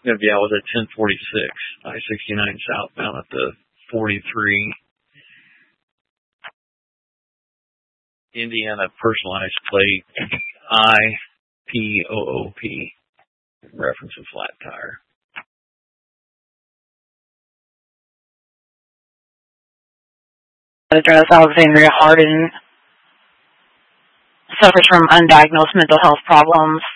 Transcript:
Yeah, I was at 1046, I-69 southbound at the 43 Indiana personalized plate IPOOP, reference a flat tire. Address Alexandria Hardin suffers from undiagnosed mental health problems.